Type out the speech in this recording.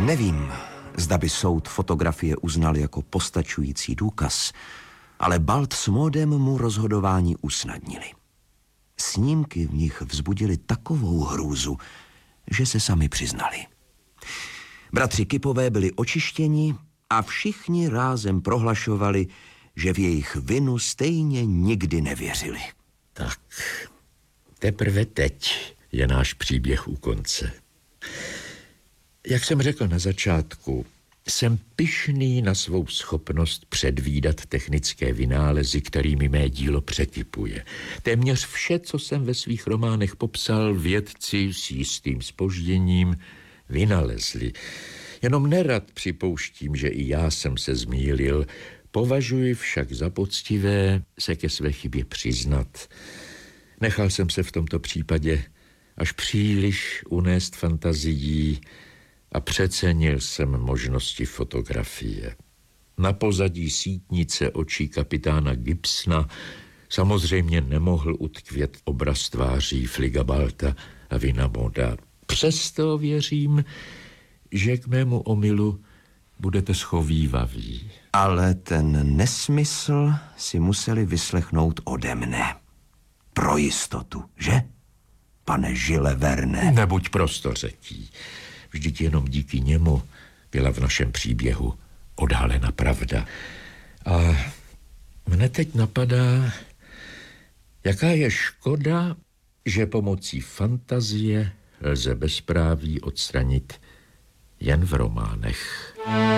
Nevím, zda by soud fotografie uznal jako postačující důkaz, ale Balt s Maudem mu rozhodování usnadnili. Snímky v nich vzbudily takovou hrůzu, že se sami přiznali. Bratři Kipové byli očištěni a všichni rázem prohlašovali, že v jejich vinu stejně nikdy nevěřili. Tak, teprve teď je náš příběh u konce. Jak jsem řekl na začátku, jsem pyšný na svou schopnost předvídat technické vynálezy, kterými mé dílo překypuje. Téměř vše, co jsem ve svých románech popsal, vědci s jistým zpožděním vynalezli. Jenom nerad připouštím, že i já jsem se zmýlil, považuji však za poctivé se ke své chybě přiznat. Nechal jsem se v tomto případě až příliš unést fantazií a přecenil jsem možnosti fotografie. Na pozadí sítnice očí kapitána Gibsona samozřejmě nemohl utkvět obraz tváří Fligabalta a Vinamoda. Přesto věřím, že k mému omylu budete schovývaví. Ale ten nesmysl si museli vyslechnout ode mne. Pro jistotu, že? Pane Žile Verne. Nebuď prostořeký. Vždyť jenom díky němu byla v našem příběhu odhalena pravda. A mne teď napadá, jaká je škoda, že pomocí fantazie lze bezpráví odstranit jen v románech.